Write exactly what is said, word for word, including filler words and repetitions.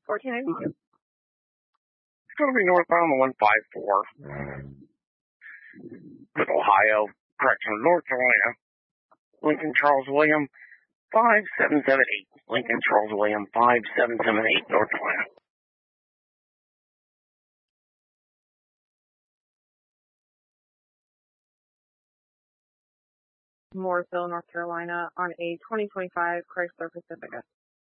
fourteen ninety-two. It's going to be northbound on one five four. With Ohio, correction, North Carolina. Lincoln Charles William, five seven seven eight. Lincoln Charles William, five seven seven eight, North Carolina. Mooresville, North Carolina, on a twenty twenty-five Chrysler Pacifica.